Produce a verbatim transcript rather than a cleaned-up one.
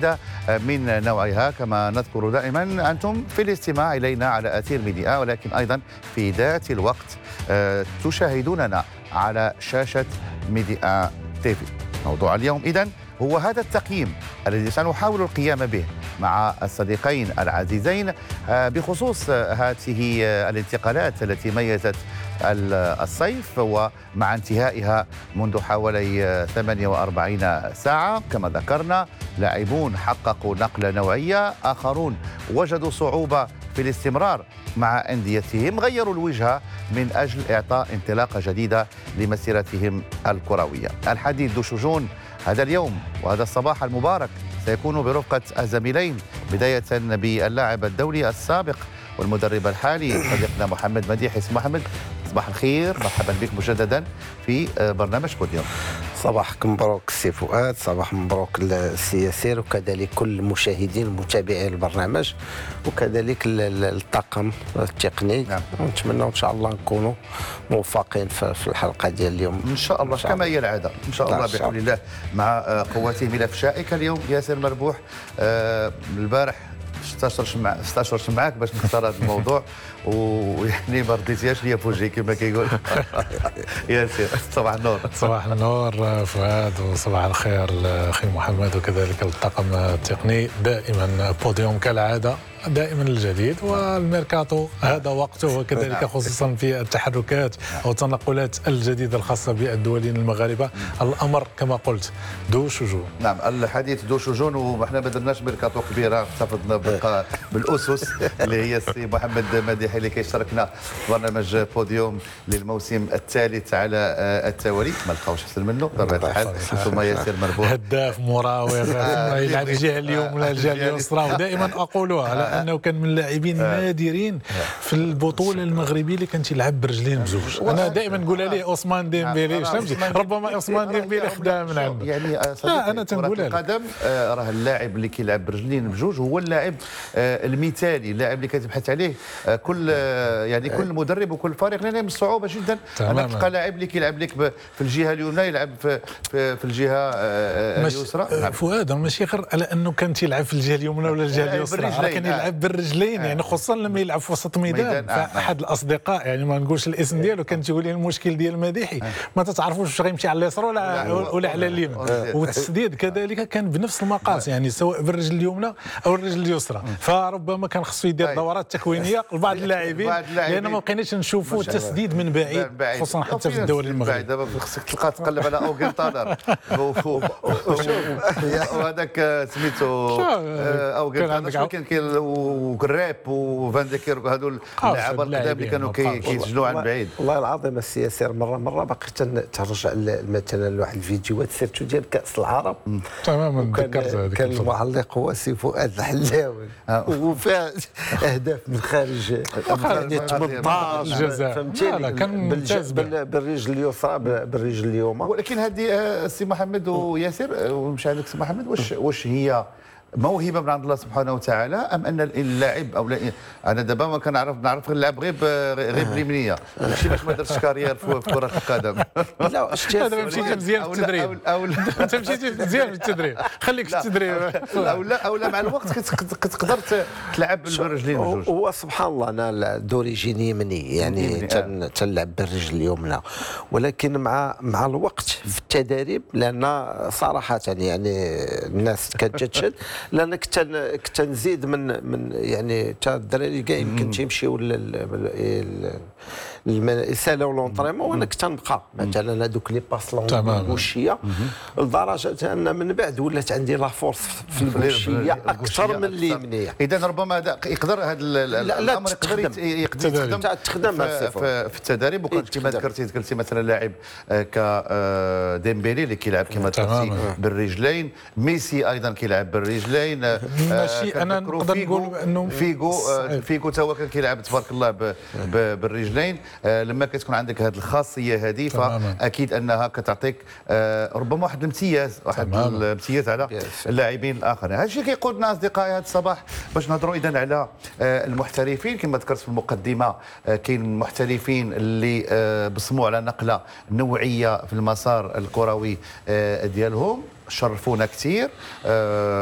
فريدة من نوعها. كما نذكر دائما أنتم في الاستماع إلينا على أثير ميديا، ولكن أيضا في ذات الوقت تشاهدوننا على شاشة ميديا تيفي. موضوع اليوم إذن هو هذا التقييم الذي سنحاول القيام به مع الصديقين العزيزين بخصوص هذه الانتقالات التي ميزت الصيف ومع انتهائها منذ حوالي ثمانية وأربعين ساعة. كما ذكرنا لاعبون حققوا نقلة نوعية، آخرون وجدوا صعوبة في الاستمرار مع أنديتهم، غيروا الوجهة من أجل إعطاء انطلاقة جديدة لمسيرتهم الكروية. الحديث ذو شجون هذا اليوم وهذا الصباح المبارك سيكون برفقة الزميلين، بداية باللاعب الدولي السابق والمدرب الحالي صديقنا محمد مديح. اسم محمد، صباح الخير، مرحبا بك مجددا في برنامج بوديوم. صباحك مبروك سي فؤاد، صباح مبروك السي ياسر، وكذلك كل المشاهدين ومتابعي البرنامج، وكذلك الطاقم التقني. نعم. ونتمنى ان شاء الله نكونوا موفقين في الحلقه ديال اليوم ان شاء الله كما هي العاده ان شاء الله بحول الله مع قوته ملف شائك. اليوم ياسر مربوح، آه البارح استشرت مع استشرت معاك باش نختار هذا الموضوع، ويعني ما رضيتيهاش ليا فوجي كما كيقول ياسر. صباح النور. صباح النور فؤاد، وصباح الخير اخي محمد، وكذلك الطاقم التقني. دائما بوديوم كالعاده، دائما الجديد، والميركاتو هذا وقته، وكذلك خصوصا في التحركات او التنقلات الجديده الخاصه بالدولين المغاربه. الامر كما قلت ذو شجون. نعم، الحديث ذو شجون، وحنا ما درناش ميركاتو كبيره، احتفظنا بالاسس اللي هي السي محمد مديح اللي كيشاركنا في برنامج بوديوم للموسم الثالث على التوالي. ما لقاوش احسن منه بطبيعه الحال. ثم ياسر مربوح هداف مراوغ يلعب الجهه اليوم ولا الجهه اليسرى، ودائما اقولها على انه كان من اللاعبين النادرين في البطوله المغربيه اللي كان تيلعب برجلين بزوج. انا دائما نقولها ليه عثمان ديمبيلي، فهمتي؟ ربما عثمان ديمبيلي خدام من عنده. يعني لا انا تنقولها لك، القدم راه اللاعب اللي كيلعب برجلين بجوج هو اللاعب المثالي، اللاعب اللي كتبحث عليه كل يعني كل مدرب وكل فريق، لان من الصعوبه جدا انك تلقى لاعب اللي كيلعب لك في الجهه اليمنى يلعب في في, في الجهه اليسرى. فؤاد ماشي غير على انه كان تيلعب في الجهه اليمنى ولا الجهه اليسرى، كان يلعب بالرجلين. آه. يعني خصوصا لما يلعب في وسط ميدان. فاحد آه. الاصدقاء يعني ما نقولش الاسم ديالو كان تيقول لي المشكل ديال مديحي آه. ما تتعرفوش واش غيمشي على اليسار ولا ولا على اليمين. والتسديد كذلك كان بنفس المقاس، يعني سواء بالرجل اليمنى او الرجل اليسرى. فربما كان خصو يدير دورات تكوينيه لبعض اللاعبين، لان ما بقيناش نشوفوا التسديد من بعيد، خصوصا حتى في الدوري المغربي. دابا خصك تلقى تقلب على اوغين طالر وهذاك سميتو اوغين طالر كان وكراب وفان ديكير وهذو اللعابه القدام اللي كانوا كيسجلوا عن بعيد. والله العظيم السي ياسر مره مره باقي ترجع مثلا لواحد الفيديوهات سيرتو ديال كاس العرب. تماما تذكرت هذيك. كان المعلق هو سي فؤاد الحلاوي وفيها اهداف من خارج يعني ثمنطاش الجزاء. فهمتي؟ كان ممتاز بالرجل اليسرى بالرجل اليمنى. ولكن هذه السي محمد وياسر، ونمشي عندك السي محمد، واش واش هي موهبه من عند الله سبحانه وتعالى، ام ان اللاعب او لا؟ انا دابا ما كنعرف نعرف نلعب غير غير باليمنيه، ماشي باش ما درتش كارير في كره القدم. لا هذا مشيتي مزيان في التدريب، او انت مشيتي مزيان في التدريب، خليك في التدريب. او لا او لا مع الوقت كتقدر تلعب بالرجلين بجوج. هو سبحان الله انا دوريجين يمني، يعني تنلعب بالرجل اليمنى، ولكن مع مع الوقت في التدريب، لان صراحه يعني الناس كانت تشد، لان كنت كنت نزيد من من يعني حتى الدراري كاع يمكن تيمشيو للساله والونطريمون، وانا كنت نبقى مثلا هذوك لي باس لونغوشيه، لدرجه ان من بعد ولات عندي لا فورس في البوشيه اكثر من اليمنيه. اذا ربما هذا يقدر هذا الامر يقدر يقدر تخدم في التدريب. وكنت كما ذكرتي ذكرتي مثلا لاعب كديمبيلي اللي كيلعب كما ذكرتي بالرجلين، ميسي ايضا كيلعب بالرجلين. ماشي انا نقدر نقول انه فيغو فيغو تا هو كان كيلعب تبارك الله بالرجلين. لما كتكون عندك هذه الخاصيه هذه فاكيد انها كتعطيك ربما واحد الامتياز واحد الامتياز على اللاعبين الاخرين. هذا الشيء كيقودنا اصدقائي هذا الصباح باش نهضروا اذا على المحترفين. كما ذكرت في المقدمه كاين محترفين اللي بصموا على نقله نوعيه في المسار الكروي ديالهم، شرفونا كثير.